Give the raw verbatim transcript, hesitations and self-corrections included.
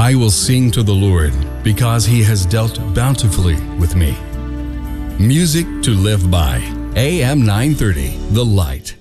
I will sing to the Lord because he has dealt bountifully with me. Music to live by. A M nine thirty, The Light.